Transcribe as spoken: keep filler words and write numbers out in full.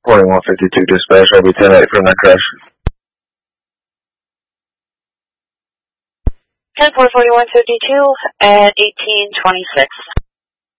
forty-one fifty-two dispatch, I'll be ten eight from that crash. ten four forty-one fifty-two at eighteen twenty-six.